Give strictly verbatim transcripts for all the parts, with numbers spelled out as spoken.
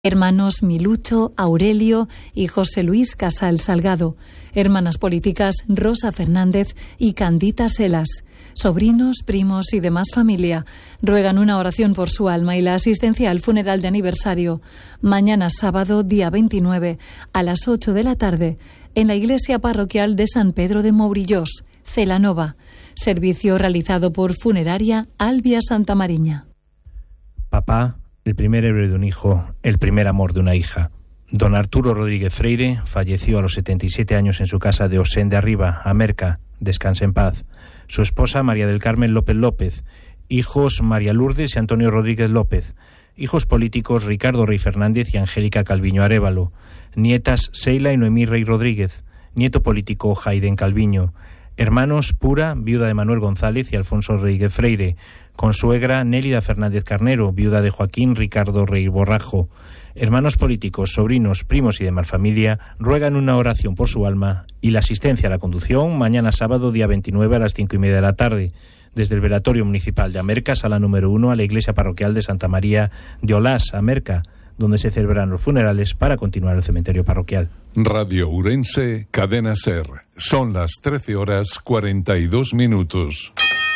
Hermanos Milucho, Aurelio y José Luis Casal Salgado. Hermanas políticas Rosa Fernández y Candita Selas. Sobrinos, primos y demás familia ruegan una oración por su alma y la asistencia al funeral de aniversario mañana sábado, día veintinueve, a las ocho de la tarde, en la iglesia parroquial de San Pedro de Mourillós, Celanova. Servicio realizado por Funeraria Albia Santa Mariña. Papá, el primer héroe de un hijo, el primer amor de una hija. Don Arturo Rodríguez Freire falleció a los setenta y siete años en su casa de Osén de Arriba, Amerca. Descanse en paz. Su esposa, María del Carmen López López. Hijos, María Lourdes y Antonio Rodríguez López. Hijos políticos, Ricardo Rey Fernández y Angélica Calviño Arévalo. Nietas, Seila y Noemí Rey Rodríguez. Nieto político, Jaiden Calviño. Hermanos, Pura, viuda de Manuel González y Alfonso Rodríguez Freire. Consuegra, Nélida Fernández Carnero, viuda de Joaquín Ricardo Rey Borrajo. Hermanos políticos, sobrinos, primos y demás familia ruegan una oración por su alma y la asistencia a la conducción mañana sábado, día veintinueve, a las cinco y media de la tarde, desde el velatorio municipal de Amerca, sala número uno, a la iglesia parroquial de Santa María de Olás, Amerca, donde se celebran los funerales para continuar el cementerio parroquial. Radio Ourense, Cadena SER. Son las trece horas cuarenta y dos minutos.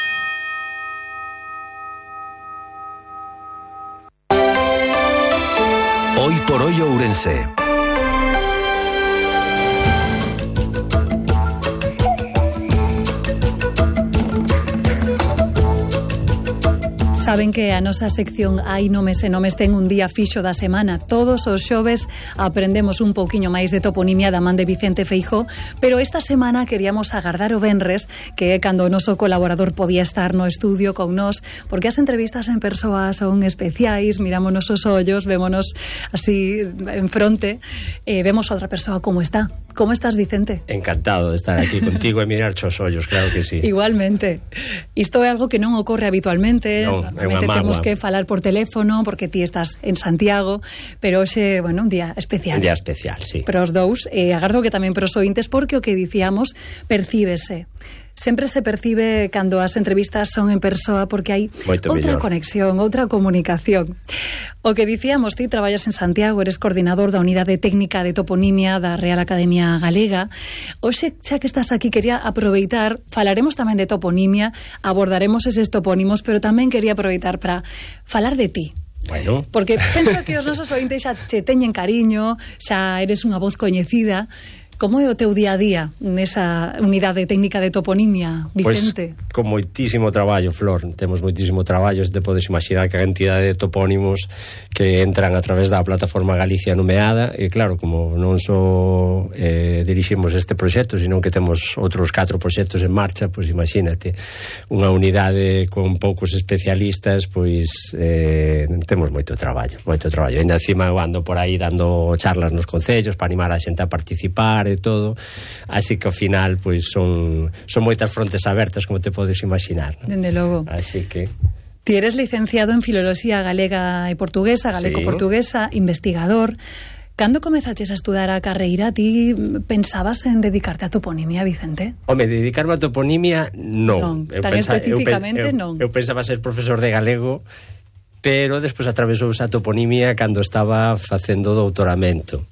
Hoy por hoy Ourense. Saben que a nosa sección Hai nomes e nomes ten un día fixo da semana. Todos os xoves aprendemos un pouquiño máis de toponimia da man de Vicente Feijóo, pero esta semana queríamos agardar o venres, que é cando o noso colaborador podía estar no estudio con nós, porque as entrevistas en persoa son especiais, mirámonos os ollos, vémonos así en fronte, e vemos a outra persoa como está. Como estás, Vicente? Encantado de estar aquí contigo e mirar os ollos, claro que sí. Igualmente. Isto é algo que non ocorre habitualmente. Non, normalmente temos que falar por teléfono porque ti estás en Santiago, pero hoxe, bueno, un día especial. Un día especial, sí. Pero os dous, e eh, agardo que tamén para os ointes, porque o que dicíamos, percíbese. Sempre se percibe cando as entrevistas son en persoa porque hai Moito outra mellor. conexión, outra comunicación. O que dicíamos, ti traballas en Santiago, eres coordinador da Unidade Técnica de Toponimia da Real Academia Galega. Oxe, xa que estás aquí, quería aproveitar, falaremos tamén de toponimia, abordaremos eses topónimos, pero tamén quería aproveitar para falar de ti. Bueno. Porque penso que os nosos ointes xa te teñen cariño, xa eres unha voz coñecida. Como é o teu día a día nesa unidade técnica de toponimia, Vicente? Pois con moitísimo traballo, Flor. Temos moitísimo traballo, te podes imaginar que a cantidade de topónimos que entran a través da plataforma Galicia Numeada, e claro, como non só eh, diriximos este proxecto, sino que temos outros catro proxectos en marcha, pois imagínate, unha unidade con poucos especialistas, pois eh, temos moito traballo, moito traballo. Ainda encima eu ando por aí dando charlas nos concellos para animar a xente a participar e todo, así que ao final pois son son moitas frontes abertas, como te podes imaginar, ¿no? Dende logo. Así que ti eres licenciado en Filoloxía Galega e Portuguesa, Galego-Portuguesa, sí. Investigador. Cando comezaches a estudar a carreira, ti pensabas en dedicarte a toponimia, Vicente? Home, dedicarme a toponimia, non. Non, tan pensa, especificamente eu, non. Eu, eu pensaba ser profesor de galego, pero despois atravesou esa toponimia cando estaba facendo doutoramento.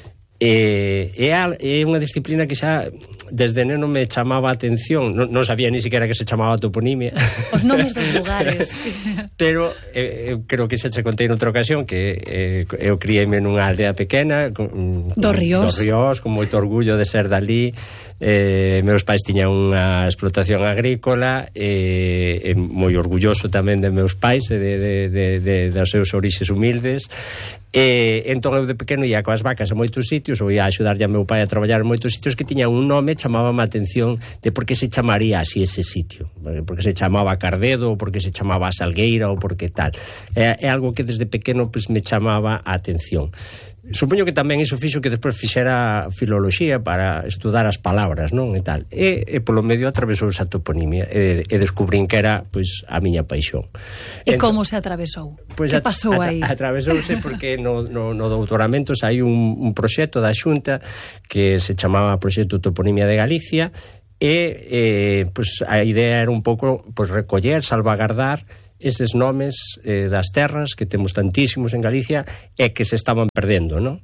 E, e é unha disciplina que xa desde neno me chamaba a atención, non, non sabía ni siquiera que se chamaba toponimia, os nomes dos lugares. Pero eh, eu creo que xa che contei noutra ocasión que eh, eu criei-me nunha aldea pequena con, do Ríos. do Ríos, con moito orgullo de ser dali. Eh, meus pais tiñan unha explotación agrícola e, e moi orgulloso tamén de meus pais e de, de, de, de, de seus orixes humildes. E entón eu de pequeno ia coas vacas a moitos sitios, ou ia a axudarlle a meu pai a traballar en moitos sitios que tiñan un nome, chamábame a atención de por que se chamaría así ese sitio, porque se chamaba Cardedo, ou porque se chamaba Salgueira, ou porque tal. É, é algo que desde pequeno pues, me chamaba a atención. Supoño que tamén iso fixo que despois fixera filoloxía para estudar as palabras, non? E tal. E, e polo medio atravesou esa toponimia e, e descubrín que era, pois, a miña paixón. E entón, como se atravesou? Pois que pasou a, aí? A, atravesouse porque no, no, no doutoramento saiu un, un proxecto da Xunta que se chamaba Proxecto Toponimia de Galicia e, eh, pois, a idea era un pouco pois, recoller, salvagardar eses nomes eh, das terras que temos tantísimos en Galicia e que se estaban perdendo, non?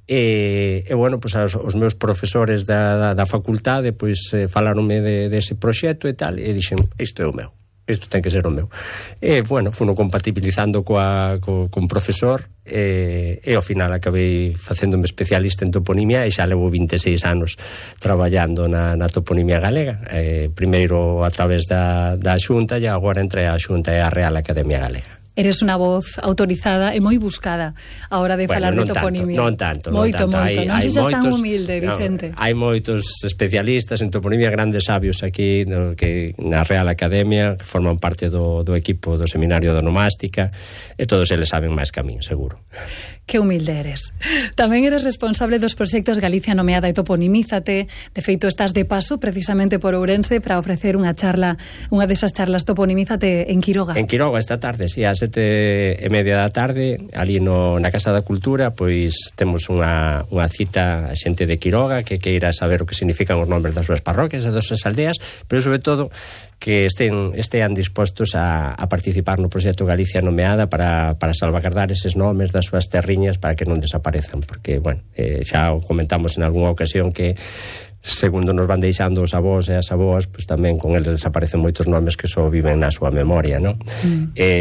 E, e bueno, pues, os, os meus profesores da, da, da facultade pois eh, falaronme de, de ese proxecto e tal, e dixen, isto é o meu, isto ten que ser o meu. E, bueno, funo compatibilizando coa, co, con profesor e, e ao final acabei facéndome especialista en toponimia e xa levo vinte e seis anos traballando na, na toponimia galega, e, primeiro a través da, da Xunta e agora entre a Xunta e a Real Academia Galega. Eres unha voz autorizada e moi buscada a hora de bueno, falar non de toponimia. Tanto, non tanto, moito, non tanto. moito. Hai, non sei se moitos, tan humilde, Vicente. No, hai moitos especialistas en toponimia, grandes sabios aquí no, que na Real Academia que forman parte do, do equipo do Seminario de Onomástica e todos eles saben máis que a min, seguro. Que humilde eres. Tamén eres responsable dos proxectos Galicia Nomeada e Toponimízate. De feito, estás de paso precisamente por Ourense para ofrecer unha charla, unha desas charlas Toponimízate en Quiroga. En Quiroga esta tarde, si, a sete e media da tarde, ali no, na Casa da Cultura, pois temos unha, unha cita a xente de Quiroga que queira saber o que significan os nombres das súas parroquias e das súas aldeas, pero sobre todo que estén, estean dispostos a, a participar no proxecto Galicia Nomeada para, para salvagardar eses nomes das súas terriñas para que non desaparezan, porque, bueno, eh, xa o comentamos en algunha ocasión que segundo nos van deixando os avós e as avós, pues tamén con eles desaparecen moitos nomes que só viven na súa memoria, non? Mm. E,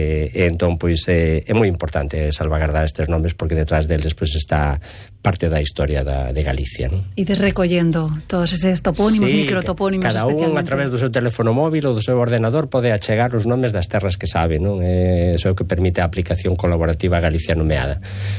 e entón, pois, é, é moi importante salvagardar estes nomes porque detrás deles, pois, está parte da historia da, de Galicia, non? E desrecollendo todos eses topónimos, sí, microtopónimos cada especialmente. un a través do seu teléfono móvil ou do seu ordenador pode achegar os nomes das terras que sabe, non? É, iso é o que permite a aplicación colaborativa Galicia Nomeada.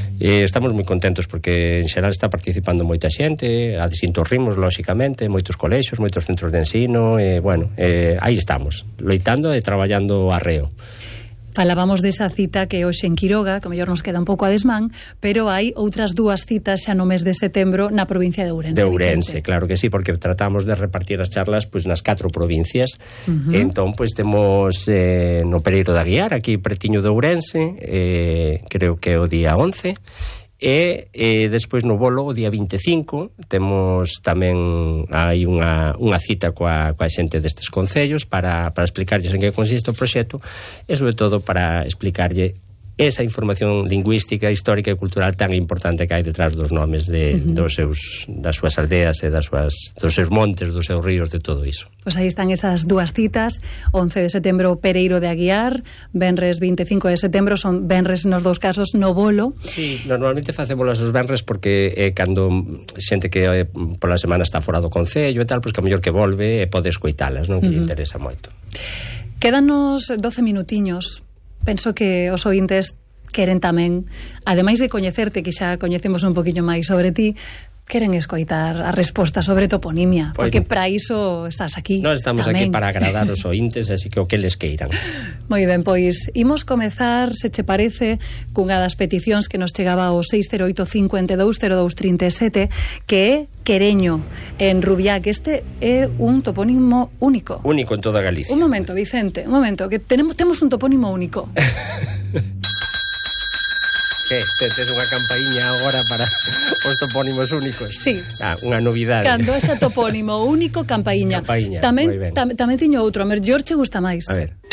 E estamos moi contentos porque en xeral está participando moita xente, a distintos ritmos, lóxicamente, moitos colexios, moitos centros de ensino, e, bueno, eh, aí estamos, loitando e traballando arreo. Falábamos desa cita que hoxe en Quiroga, que mellor nos queda un pouco a desmán, pero hai outras dúas citas xa no mes de setembro na provincia de Ourense. De Ourense, Vicente. Claro que sí, porque tratamos de repartir as charlas pois nas catro provincias. Uh-huh. Entón, pois temos eh, no Pereiro de Aguiar, aquí pretiño de Ourense, eh, creo que o día once, e eh, despois no Bolo o día vinte e cinco temos tamén hai unha, unha cita coa, coa xente destes concellos para, para explicarlles en que consiste o proxecto e sobre todo para explicarlle esa información lingüística, histórica e cultural tan importante que hai detrás dos nomes de, uh-huh. dos seus, das súas aldeas e das súas, dos seus montes, dos seus ríos, de todo iso. Pois aí están esas dúas citas, once de setembro Pereiro de Aguiar, venres vinte e cinco de setembro, son venres nos dous casos no Bolo. Sí, normalmente facémolas os venres porque eh, cando xente que eh, pola semana está fora do concello e tal, pois que a mellor que volve e pode escoitalas, non? Que uh-huh. lle interesa moito. Quédanos doce minutiños. Penso que os ointes queren tamén, ademais de coñecerte, que xa coñecemos un poquinho máis sobre ti, queren escoitar a resposta sobre toponimia, pues, porque para iso estás aquí. Nós estamos tamén. aquí para agradar os ointes, así que o que les queiran. Moi ben, pois imos comezar, se che parece, cunha das peticións que nos chegaba ao seis cero oito cinco dous cero dous tres sete, que é Quereño, en Rubiá, que este é un topónimo único. Único en toda Galicia. Un momento, Vicente, un momento, que tenemos temos un topónimo único. Que tes unha campaíña agora para os topónimos únicos? Sí. Ah, unha novidade. Cando ese topónimo único, campaíña. Campaíña, tamén, tam, tamén tiño outro, a ver, George gusta máis. A ver.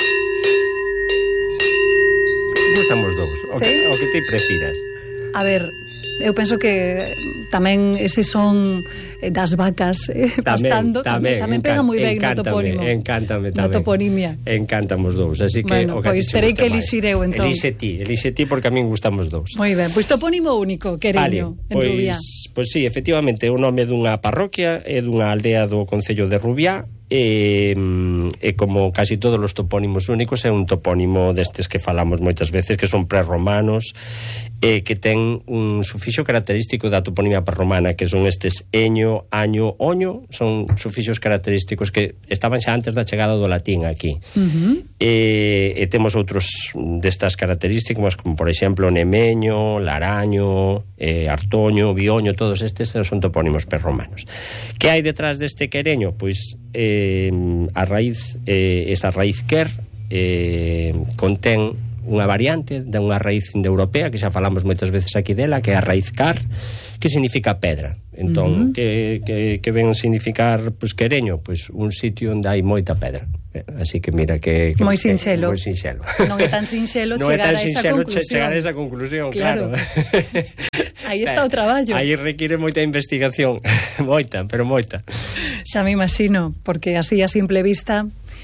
Gustamos dous. O que, ¿Sí? o que te prefiras. A ver, eu penso que tamén ese son das vacas eh, pastando, tamén, tamén, tamén pega moi ben no topónimo. Encántame tamén. Na toponimia. Encántamos dous, así que bueno, o que pois terei que elixir eu entón. Elixe ti, elixe ti porque a min gustamos dous. Moi ben, pois topónimo único, Quereño, vale, en pois, Rubiá. Pois sí, efectivamente, é o nome dunha parroquia, é dunha aldea do concello de Rubiá. E, e como casi todos os topónimos únicos é un topónimo destes que falamos moitas veces que son prerromanos e que ten un sufixo característico da toponimia prerromana que son estes eño, año, oño, son sufixos característicos que estaban xa antes da chegada do latín aquí. Uh-huh. e, e temos outros destas características como por exemplo nemeño, laraño, eh, artoño, bioño, todos estes son topónimos prerromanos. Que hai detrás deste Quereño? Pois eh, a raíz, eh, esa raíz quer eh, contén unha variante de unha raíz indoeuropea que xa falamos moitas veces aquí dela, que é a raíz car, que significa pedra. Entón, uh -huh. que, que, que ven a significar pues, quereño? Pois un sitio onde hai moita pedra. Así que mira que... que moi sinxelo. Moi sinxelo. Non é tan sinxelo chegar a esa conclusión. chegar a esa conclusión, claro. claro. Aí está o traballo. Aí requiere moita investigación. Moita, pero moita. Xa me imagino, porque así a simple vista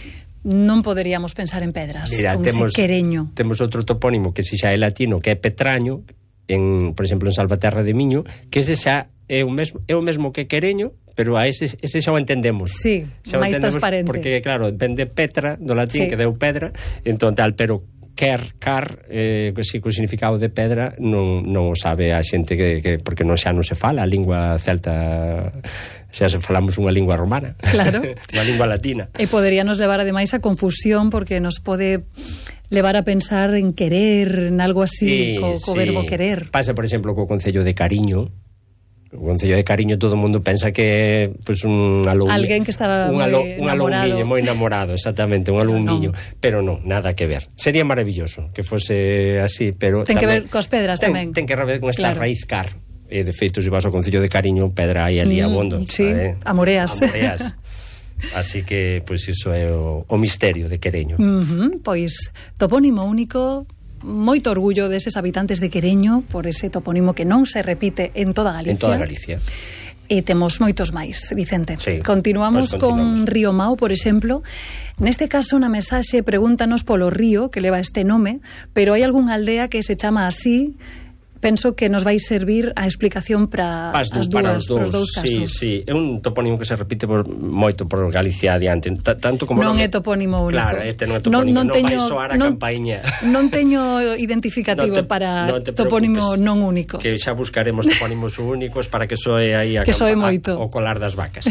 non poderíamos pensar en pedras. Mira, con temos, ese quereño. Temos outro topónimo que se xa é latino, que é Petraño, en, por exemplo, en Salvaterra de Miño, que ese xa é o mesmo, é o mesmo que quereño, pero a ese, ese xa o entendemos. Sí, máis transparente. Porque, claro, vende Petra, do latín, sí. que deu pedra, entón tal, pero quer, car, eh, que si, co significado de pedra non, non o sabe a xente que, que porque non xa non se fala a lingua celta, xa se falamos unha lingua romana. Claro. Unha lingua latina. E poderíanos levar ademais a confusión, porque nos pode levar a pensar en querer, en algo así, sí, co, co sí. verbo querer. Pasa, por exemplo, co concello de Cariño. O concello de Cariño todo o mundo pensa que pues, un alumiño, alguén que estaba moi un enamorado. Un moi enamorado, exactamente, un alumiño. Pero non, nada que ver. Sería maravilloso que fose así, pero ten tamén, que ver cos pedras ten, tamén. Ten que ver con esta claro. raíz car. E de feito, se vas ao concello de Cariño, pedra aí ali mm, abondo. Sí, ¿sabes? amoreas. Amoreas. Así que, pois, pues, iso é o, o misterio de Quereño. Uh -huh, pois, topónimo único, moito orgullo deses habitantes de Quereño por ese topónimo que non se repite en toda Galicia. En toda Galicia. E temos moitos máis, Vicente. Sí, continuamos, pues continuamos con Río Mao, por exemplo. Neste caso, na mensaxe pregúntanos polo río que leva este nome, pero hai algunha aldea que se chama así. Penso que nos vai servir a explicación para as dúas, para os dous, dous casos. Sí, sí, é un topónimo que se repite por, moito por Galicia adiante, T tanto como non non é topónimo único. Claro, este non é topónimo, non, non, non teño, vai soar a non, campaña. Non teño identificativo no te, para no topónimo non único. Que xa buscaremos topónimos únicos para que soe aí a, que soe moito. A, o colar das vacas.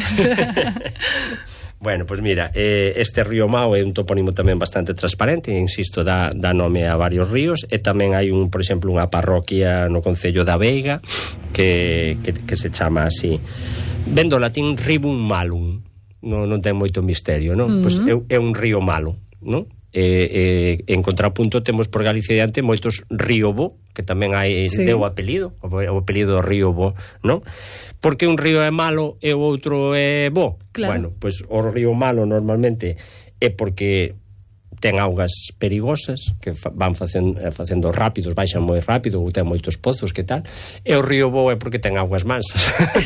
Bueno, pois pues mira, eh, este río Mao é un topónimo tamén bastante transparente, insisto, dá, dá nome a varios ríos, e tamén hai, un, por exemplo, unha parroquia no concello da Veiga que, que, que se chama así. Vendo latín Ribum Malum, non, non ten moito misterio, non? Uh -huh. Pois é, é un río malo, non? E, e, en contrapunto temos por Galicia diante moitos Ríobo, que tamén hai sí. deu apelido, o, o apelido Ríobo, non? Porque un río é malo e o outro é bo. Claro. Bueno, pois o río malo normalmente é porque ten augas perigosas que fa, van facendo, facendo rápidos, baixan moi rápido, ou ten moitos pozos, que tal. E o río bo é porque ten augas mansas.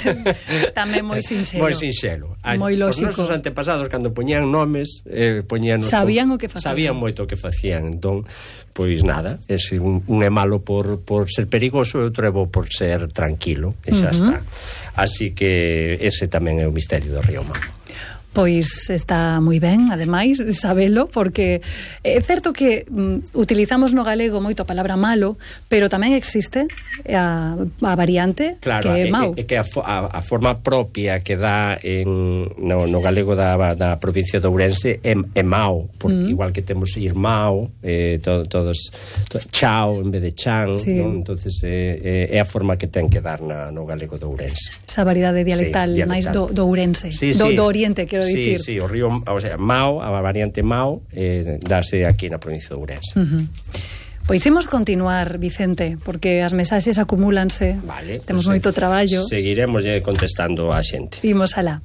Tamén moi sinxelo. Moi sinxelo. Moi lógico. Os nosos antepasados, cando poñían nomes, eh, poñían... Sabían o que facían. Sabían moito o que facían. Entón, pois nada, ese un, un é malo por, por ser perigoso e outro é bo por ser tranquilo, e xa uh -huh. está. Así que ese tamén é o misterio do río Mao. Pois está moi ben, ademais, sabelo, porque é certo que mm, utilizamos no galego moito a palabra malo, pero tamén existe a, a variante claro, que é mau. É que a, a, a forma propia que dá en, no, no galego da, da provincia de Ourense é, é mau, porque mm. igual que temos irmão, eh, to, todos to, chao en vez de chan, sí. ¿no? Entonces é, é a forma que ten que dar na, no galego de Ourense. Esa variedade dialectal, sí, dialectal. máis do, do Ourense, sí, do, sí. do Oriente, quero Sí, dicir. sí, o río, o sea, Mao, a variante Mao, eh, darse aquí na provincia de Ourense. Uh -huh. Pois imos continuar, Vicente, porque as mensaxes acumúlanse. Vale. Temos pues, moito traballo. Seguiremos contestando a xente. Imos alá.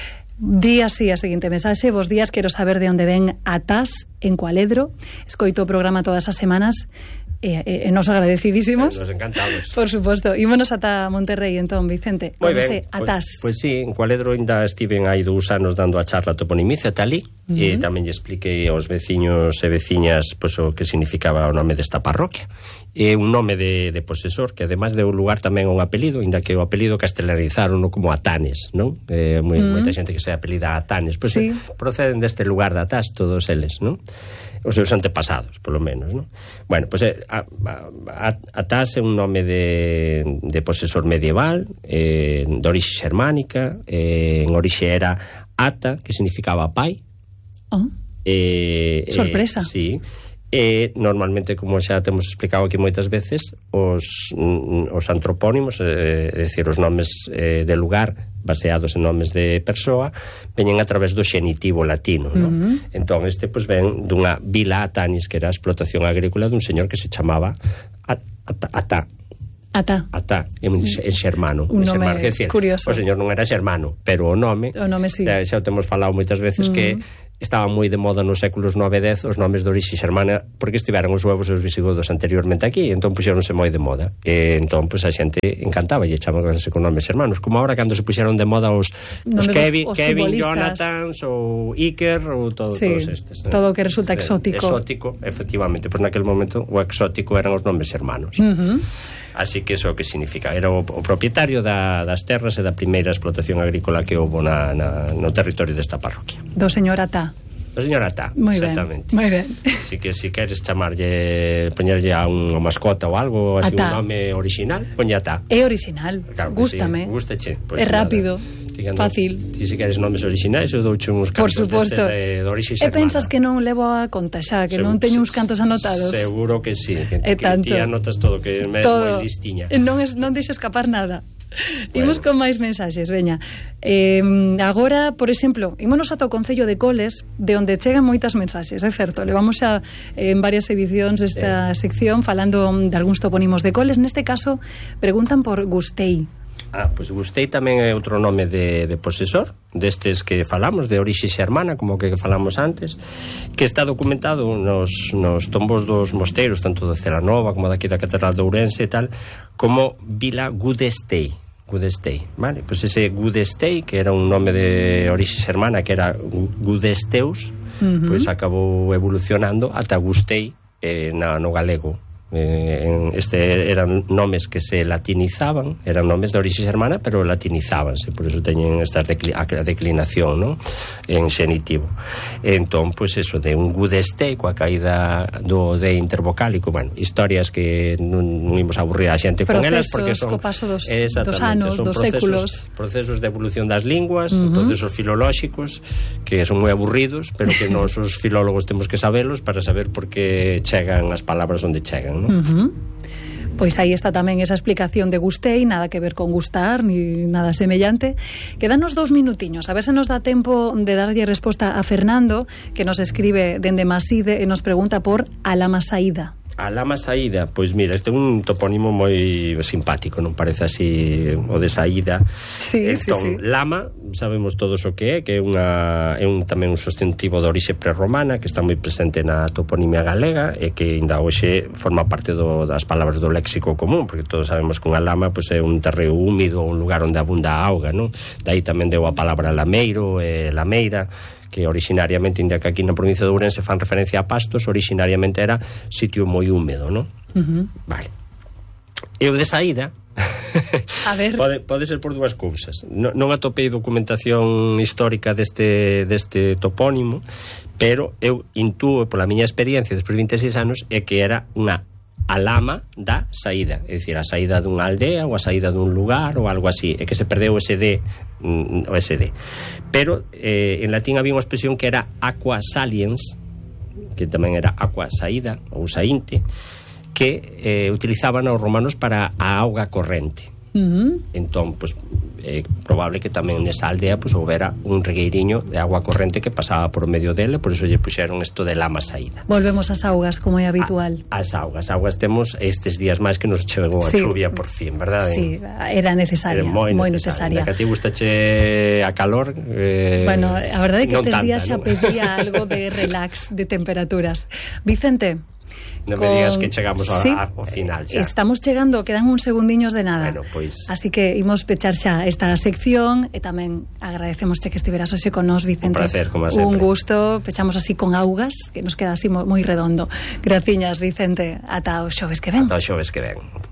Día así a seguinte mensaxe. Bos días, quero saber de onde ven Atás en Cualedro. Escoito o programa todas as semanas. E, e, e nos agradecidísimos. Nos encantados. Por suposto. Ímonos ata Monterrey, entón, Vicente. Moi ben. Ese Atás. Pois pues, pues sí, en Cualedro ainda estiven hai dous anos dando a charla toponimicia talí, uh -huh. e tamén lle expliquei aos veciños e veciñas pois, pues, o que significaba o nome desta parroquia. É un nome de, de posesor, que ademais de un lugar tamén un apelido, ainda que o apelido castelanizaron como Atanes, non? Eh, moi, uh -huh. Moita xente que se apelida Atanes, pois pues, sí. proceden deste lugar de Atás, todos eles, non? Os seus antepasados, polo menos, non? Bueno, pois pues, a, a, a, Atás é un nome de, de posesor medieval, eh, de orixe xermánica, eh, en orixe era Ata, que significaba pai. Oh. Eh, Sorpresa. Eh, sí. E normalmente, como xa temos explicado aquí moitas veces, os, os antropónimos, eh, é dicir, os nomes eh, de lugar baseados en nomes de persoa, veñen a través do xenitivo latino, ¿no? Uh-huh. Entón este pues, ven dunha vila Atanis, que era a explotación agrícola dun señor que se chamaba Atá. Atá. Atá, en, en xermano. Un en nome xermano. Decir, curioso. O señor non era xermano, pero o nome, o nome sí. xa, xa o temos falado moitas veces, uh-huh. que estaba moi de moda nos séculos nove e dez os nomes de orixe xermana, porque estiveran os huevos e os visigodos anteriormente aquí, entón puxeronse moi de moda, e entón pues, a xente encantaba e chamabanse con nomes xermanos, como ahora cando se puxeron de moda os, os Kevin, os Kevin Jonathans ou Iker ou todo, sí, todos estes, todo o que resulta exótico. Exótico, efectivamente, pois naquel momento o exótico eran os nomes xermanos. Uh-huh. Así que eso que significa, era o, o propietario da, das terras e da primeira explotación agrícola que houve na, na, no territorio desta parroquia. Do señor Atá. O señor Atá, moi exactamente. Ben, moi ben. Así que se si queres chamarlle, poñerlle a unha mascota ou algo, así Atá. un nome original, poñe Atá. É original, claro gústame. Sí, gústache. Pues é rápido. Digando, fácil. Ti se queres nomes originais, eu douche uns cantos destes de, de orixe xermana. E pensas que non levo a conta xa, que Segur, non teño uns cantos anotados? Seguro que sí, que, e que tanto. ti anotas todo, que me todo. moi listiña. Non, es, non deixo escapar nada. Bueno. Imos con máis mensaxes, veña. Eh, agora, por exemplo, ímonos ata o Concello de Coles, de onde chegan moitas mensaxes, é certo. Levamos xa en varias edicións desta eh. sección falando de algúns topónimos de Coles. Neste caso, preguntan por Gustei. Ah, pois pues Gustei tamén é outro nome de, de posesor, destes que falamos, de orixe xermana, como que falamos antes, que está documentado nos, nos tombos dos mosteiros, tanto de Celanova como daqui da Catedral de Ourense e tal, como Vila Gudestei. Gudestei, vale? Pois pues ese Gudestei, que era un nome de orixe xermana, que era Gudesteus, uh-huh. pois pues acabou evolucionando ata Gustei eh, na, no galego. Eh, este eran nomes que se latinizaban, eran nomes de orixe xermana, pero latinizábanse, por eso teñen esta decli a declinación, ¿no? En xenitivo. Entón, pois pues eso de un Gudestei coa caída do de intervocálico, bueno, historias que non, non imos aburrir a xente con elas, porque son co paso dos, dos anos, dos procesos, séculos, procesos de evolución das linguas, uh-huh. procesos filolóxicos que son moi aburridos, pero que nos os filólogos temos que sabelos para saber por que chegan as palabras onde chegan, ¿no? Uh-huh. Pois aí está tamén esa explicación de Gustei, nada que ver con gustar ni nada semellante. Quedanos dous minutiños, a ver se nos dá tempo de darlle resposta a Fernando, que nos escribe dende Maside e nos pregunta por Alama Saída. A Lama Saída, pois mira, este é un topónimo moi simpático, non parece así o de saída. Sí, entón, sí, sí. Lama, sabemos todos o que é, que é unha é un tamén un substantivo de orixe prerromana que está moi presente na toponimia galega e que ainda hoxe forma parte do, das palabras do léxico común, porque todos sabemos que unha lama pois, é un terreo húmido, un lugar onde abunda a auga, non? Dai tamén deu a palabra lameiro e lameira, que originariamente, inda que aquí na provincia de Ourense fan referencia a pastos, originariamente era sitio moi húmedo, non? Uh-huh. Vale. E o de saída a ver. Pode, pode ser por dúas cousas. Non, non atopei documentación histórica deste, deste topónimo, pero eu intúo, pola miña experiencia despois de vinte e seis anos, é que era unha alama da saída, é dicir, a saída dunha aldea ou a saída dun lugar ou algo así, é que se perdeu ese D, o ese D. Pero eh, en latín había unha expresión que era aqua saliens, que tamén era aqua saída ou saínte, que eh, utilizaban os romanos para a auga corrente. Uh-huh. Entón, pois, é probable que tamén nesa aldea pois, houbera un regueiriño de agua corrente que pasaba por medio dele, por eso lle puxeron isto de lama saída. Volvemos ás augas, como é habitual. A, as augas, augas temos estes días máis que nos chegou a sí. chuvia por fin, verdade? Sí, era necesaria, era moi, moi necesaria. necesaria. Que a ti gustache a calor, eh, bueno, a verdade é que estes tanta, días xa ¿no? pedía algo de relax, de temperaturas. Vicente, non con... me digas que chegamos ao, sí, ao final xa. Estamos chegando, quedan uns segundiños de nada. Bueno, pois... Así que imos pechar xa esta sección e tamén agradecemos que estiveras hoxe con nos, Vicente. Un placer, como sempre. Un gusto, pechamos así con augas, que nos queda así moi redondo. Graciñas, Vicente. Ata o xoves que ven. Ata o xoves que ven.